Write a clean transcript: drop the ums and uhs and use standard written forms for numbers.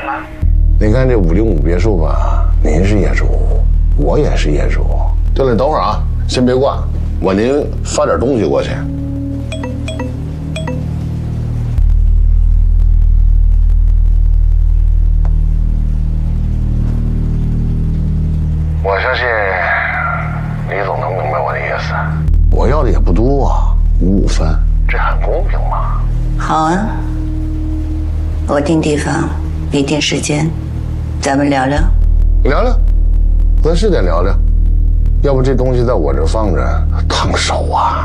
吗？ 你看这505别墅吧，您是业主，我也是业主。对了，等会儿啊，先别挂，我您发点东西过去。我相信李总能明白我的意思。我要的也不多啊，55分，这很公平嘛。 好啊，我定地方，你定时间，咱们聊聊。 聊聊，合适点聊聊。要不这东西在我这放着，烫手啊。